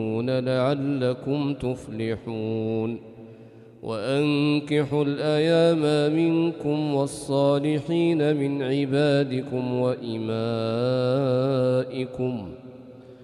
لعلكم تفلحون وأنكحوا الأيام منكم والصالحين من عبادكم وإمائكم